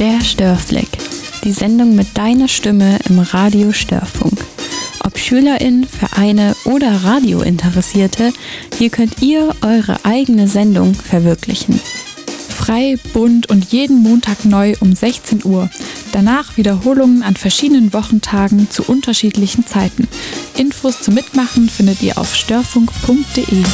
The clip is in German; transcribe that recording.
Der Störfleck, die Sendung mit deiner Stimme im Radio Störfunk. Ob SchülerInnen, Vereine oder Radiointeressierte, hier könnt ihr eure eigene Sendung verwirklichen. Frei, bunt und jeden Montag neu um 16 Uhr. Danach Wiederholungen an verschiedenen Wochentagen zu unterschiedlichen Zeiten. Infos zum Mitmachen findet ihr auf störfunk.de.